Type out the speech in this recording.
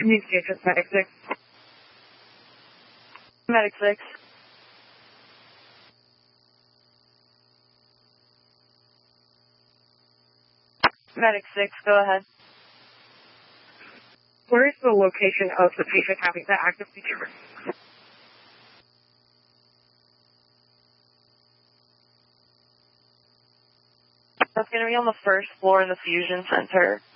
Communications, Medic 6. Medic 6. Medic 6, go ahead. Where is the location of the patient having the active seizure? That's going to be on the first floor in the Fusion Center.